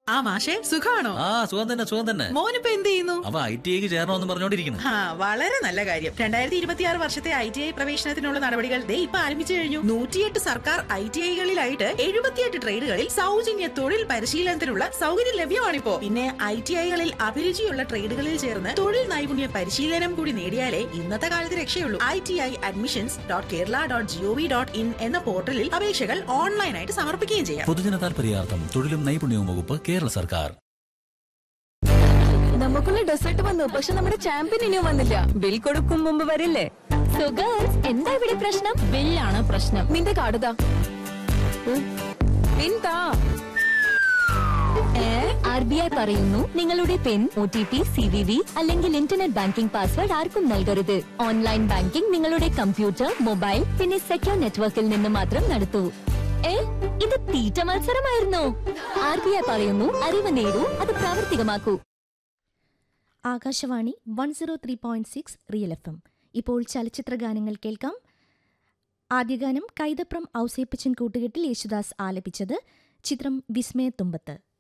ആ മാഷെ, സുഖാണോ? സുഖം തന്നെ, സുഖം തന്നെ. മോനിപ്പോ എന്ത് ചെയ്യുന്നു? അവ ITIക്ക് ചേരണമെന്ന് പറഞ്ഞോണ്ടിരിക്കുന്നു. വളരെ നല്ല കാര്യം. 2026 വർഷത്തെ ITI പ്രവേശനത്തിനുള്ള നടപടികൾ ഇപ്പൊ ആരംഭിച്ചു കഴിഞ്ഞു. 108 സർക്കാർ ITIകളിലായിട്ട് 78 ട്രേഡുകളിൽ സൗജന്യ തൊഴിൽ പരിശീലനത്തിനുള്ള സൗകര്യം ലഭ്യമാണിപ്പോ. പിന്നെ ITIകളിൽ അഭിരുചിയുള്ള ട്രേഡുകളിൽ ചേർന്ന് തൊഴിൽ നൈപുണ്യ പരിശീലനം കൂടി നേടിയാലേ ഇന്നത്തെ കാലത്ത് രക്ഷയുള്ളൂ. ITIadmissions.kerala.gov.in എന്ന പോർട്ടലിൽ അപേക്ഷകൾ ഓൺലൈനായിട്ട് സമർപ്പിക്കുകയും ചെയ്യാം. പൊതുജന താൽപര്യാർത്ഥം തൊഴിലും നൈപുണ്യവും വകുപ്പ്, കേരള സർക്കാർ. നമുക്കുള്ള ഡെസേർട്ട് വന്നു, പക്ഷെ നമ്മുടെ ചാമ്പ്യൻ ഇനിയും വന്നില്ല. ബിൽ കൊടുക്കും മുമ്പ് വരില്ലേ? സോ ഗേൾസ്, എന്താ ഇവിടെ പ്രശ്നം? ബില്ലാണ് പ്രശ്നം. നിന്റെ കാർഡ് എന്താ? RBI പറയുന്നു, നിങ്ങളുടെ പിൻ, OTP, CVV അല്ലെങ്കിൽ ഇന്റർനെറ്റ് ബാങ്കിംഗ് പാസ്വേഡ് ആർക്കും നൽകരുത്. ഓൺലൈൻ ബാങ്കിംഗ് നിങ്ങളുടെ കമ്പ്യൂട്ടർ, മൊബൈൽ പിന്നെ സെക്യൂർ നെറ്റ്വർക്കിൽ നിന്ന് മാത്രം നടത്തൂ. ഇത് തീറ്റ മത്സരമായിരുന്നു. RBI പറയുന്നു, അറിവ് നേടൂ, അത് പ്രാവർത്തികമാക്കൂ. Akashvani 103.6 real FM. ഇപ്പോൾ ചലച്ചിത്ര ഗാനങ്ങൾ കേൾക്കാം. ആദ്യ ഗാനം കൈതപ്രം ഔസേപ്പച്ചൻ കൂട്ടുകെട്ടിൽ യേശുദാസ് ആലപിച്ചത്. ചിത്രം വിസ്മയത്തുമ്പത്ത്.